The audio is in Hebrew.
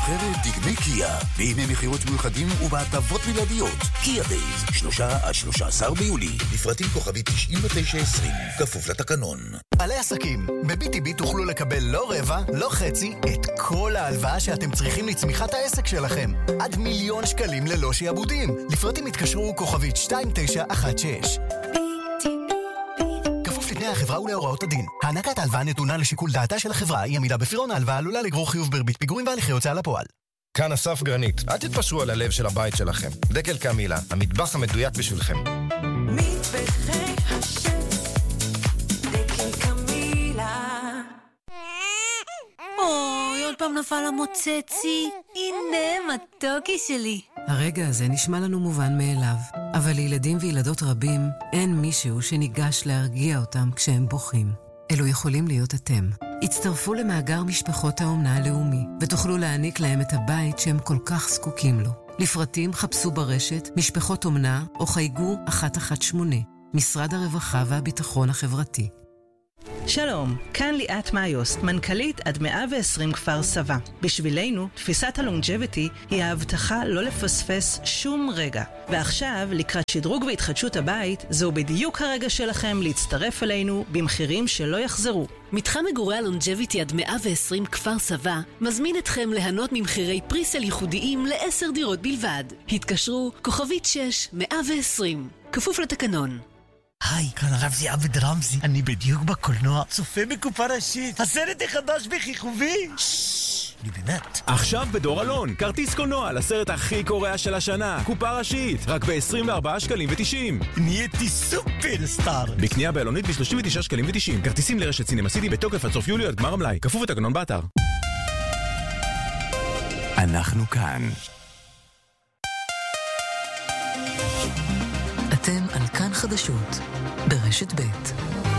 נבחרת דגמי קיה, בימי מחירות מיוחדים ובהטבות בלעדיות. קיה דייז, 3 עד 13 ביולי. לפרטים כוכבי 9920, כפוף לתקנון. בעלי עסקים, ב-BTB תוכלו לקבל לא רבע, לא חצי, את כל ההלוואה שאתם צריכים לצמיחת העסק שלכם. עד 1,000,000 שקלים ללא שיעבודים. לפרטים התקשרו כוכבית 2916. כפוף לתנאי החברה ולהוראות הדין. הענקת ההלוואה נתונה לשיקול דעתה של החברה. אי עמידה בפירעון ההלוואה עלולה לגרור חיוב בריבית פיגורים והליכי הוצאה לפועל. כאן אסף גרנית. אל תתפשרו על הלב של הבית שלכם. דקל קמילה, המטבח המדויק בשבילכם. מטבחי השף, דקל קמילה. אוי, עוד פעם נפל המוצצי. הנה, מתוקי שלי. הרגע הזה נשמע לנו מובן מאליו, אבל לילדים וילדות רבים אין מישהו שניגש להרגיע אותם כשהם בוכים. אלו יכולים להיות אתם. הצטרפו למאגר משפחות האומנה הלאומי, ותוכלו להעניק להם את הבית שהם כל כך זקוקים לו. לפרטים חפשו ברשת משפחות אומנה או חייגו 118, משרד הרווחה והביטחון החברתי. שלום, כאן ליאת מאיוסט, מנכ"לית עד 120 כפר סבא. בשבילנו, תפיסת הלונג'ביטי היא ההבטחה לא לפספס שום רגע. ועכשיו, לקראת שדרוג והתחדשות הבית, זהו בדיוק הרגע שלכם להצטרף אלינו במחירים שלא יחזרו. מתחם מגורי הלונג'ביטי עד 120 כפר סבא מזמין אתכם ליהנות ממחירי פריסל ייחודיים ל10 דירות בלבד. התקשרו כוכבית 6120, כפוף לתקנון. היי, כאן הרב זיאב ודרמזי. אני בדיוק בקולנוע, צופה בקופה ראשית. הסרט החדש בחיכובי. אני באמת. עכשיו בדור אלון, כרטיס קולנוע לסרט הכי קורע של השנה. קופה ראשית, רק ב-24 שקלים ו-90. נהייתי סופרסטאר. בקנייה באלונית ב-39 שקלים ו-90. כרטיסים לרשת סינמה סיטי בתוקף עד סוף יולי עד גמר המלאי. כפוף לתקנון באתר. אנחנו כאן. אתם על כאן חדשות ברשת ב'.